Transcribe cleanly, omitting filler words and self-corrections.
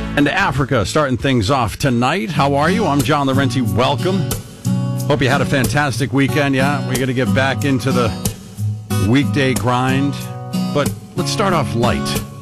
And Africa starting things off tonight. How are you? I'm John Laurenti. Welcome. Hope you had a fantastic weekend. Yeah, we're going to get back into the weekday grind. But let's start off light.